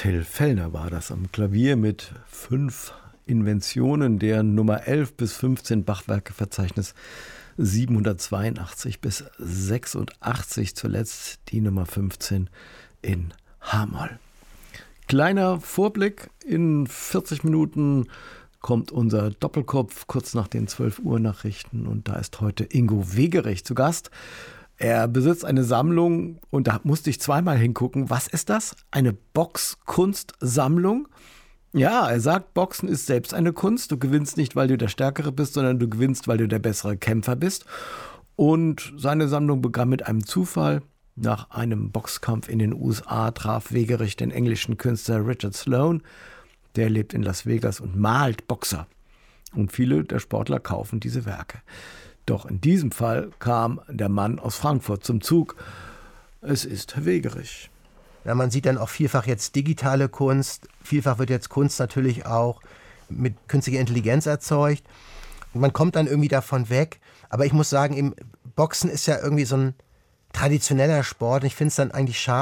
Till Fellner war das am Klavier mit 5 Inventionen, deren Nummer 11 bis 15 Bachwerkeverzeichnis 782 bis 86, zuletzt die Nummer 15 in H-Moll. Kleiner Vorblick, in 40 Minuten kommt unser Doppelkopf kurz nach den 12 Uhr Nachrichten und da ist heute Ingo Wegerich zu Gast. Er besitzt eine Sammlung und da musste ich zweimal hingucken. Was ist das? Eine Boxkunstsammlung? Ja, er sagt, Boxen ist selbst eine Kunst. Du gewinnst nicht, weil du der Stärkere bist, sondern du gewinnst, weil du der bessere Kämpfer bist. Und seine Sammlung begann mit einem Zufall. Nach einem Boxkampf in den USA traf Wegerich den englischen Künstler Richard Sloane. Der lebt in Las Vegas und malt Boxer. Und viele der Sportler kaufen diese Werke. Doch in diesem Fall kam der Mann aus Frankfurt zum Zug. Es ist Herr Wegerich. Ja, man sieht dann auch vielfach jetzt digitale Kunst. Vielfach wird jetzt Kunst natürlich auch mit künstlicher Intelligenz erzeugt. Und man kommt dann irgendwie davon weg. Aber ich muss sagen, eben, Boxen ist ja irgendwie so ein traditioneller Sport. Und ich finde es dann eigentlich schade,